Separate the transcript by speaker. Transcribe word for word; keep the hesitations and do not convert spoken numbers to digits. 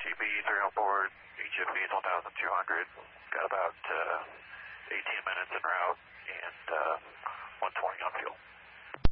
Speaker 1: B three on board, H F B is one thousand two hundred, got about uh, eighteen minutes en route.